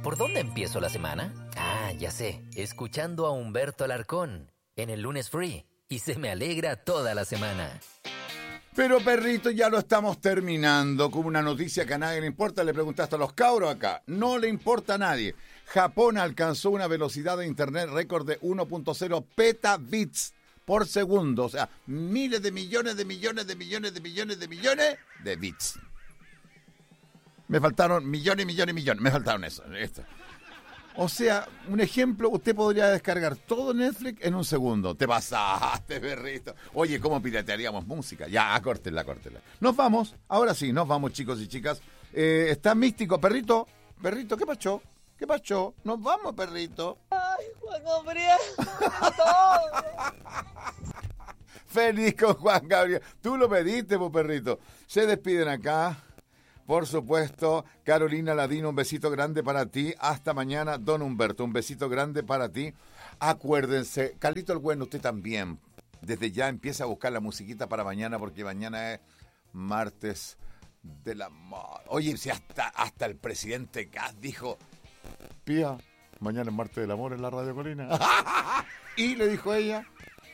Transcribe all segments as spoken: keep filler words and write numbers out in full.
¿Por dónde empiezo la semana? Ah, ya sé, escuchando a Humberto Alarcón en el Lunes Free. Y se me alegra toda la semana. Pero perrito, ya lo estamos terminando con una noticia que a nadie le importa. Le preguntaste a los cabros acá. No le importa a nadie. Japón alcanzó una velocidad de internet récord de uno punto cero petabits por segundo. O sea, miles de millones de millones de millones de millones de millones de bits. Me faltaron millones, millones, millones. Me faltaron eso. Esto. O sea, un ejemplo, usted podría descargar todo Netflix en un segundo. Te pasaste, perrito. Oye, ¿cómo piratearíamos música? Ya, córtela, córtela. Nos vamos. Ahora sí, nos vamos, chicos y chicas. Eh, está místico. Perrito, perrito, ¿qué pasó? ¿Qué pasó? Nos vamos, perrito. Ay, Juan Gabriel. todo. Feliz con Juan Gabriel. Tú lo pediste, pues, perrito. Se despiden acá. Por supuesto, Carolina Ladino, un besito grande para ti. Hasta mañana, don Humberto, un besito grande para ti. Acuérdense, Carlito el Bueno, usted también. Desde ya empieza a buscar la musiquita para mañana, porque mañana es martes del amor. Oye, si hasta, hasta el presidente Kass dijo, Pía, mañana es martes del amor en la Radio Colina. Y le dijo ella,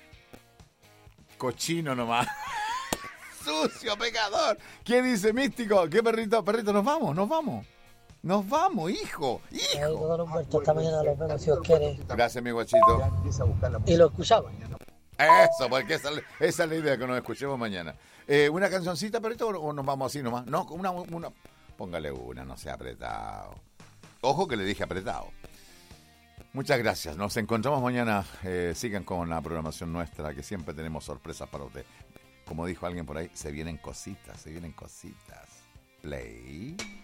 cochino nomás. Sucio, pecador. ¿Qué dice Místico? ¿Qué perrito? Perrito, nos vamos, nos vamos. Nos vamos, hijo, hijo. Don Humberto, esta mañana los vemos si os quiere. Gracias, mi guachito. Y lo escuchamos. Eso, porque esa, esa es la idea, que nos escuchemos mañana. Eh, ¿Una cancioncita, perrito, o nos vamos así nomás? No, una, una. Póngale una, no sea apretado. Ojo que le dije apretado. Muchas gracias. Nos encontramos mañana. Eh, sigan con la programación nuestra, que siempre tenemos sorpresas para usted. Como dijo alguien por ahí, se vienen cositas, se vienen cositas. Play.